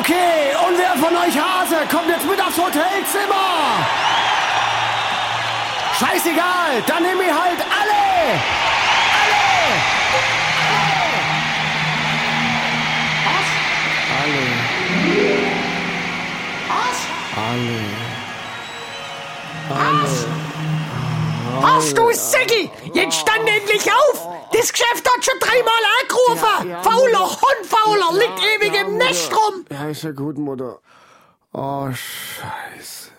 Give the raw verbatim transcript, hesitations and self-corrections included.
Okay, und wer von euch Hase kommt jetzt mit aufs Hotelzimmer? Scheißegal, dann nehm ich halt alle! Alle! Alle! Was? Alle! Alle! Was, du Säcki? Jetzt stand endlich auf! Das Geschäft hat schon dreimal angerufen! Ja, ja, Fauler Hund, Fauler, liegt ewig im Nest rum! Ja, ist ja gut, Mutter. Oh, Scheiße.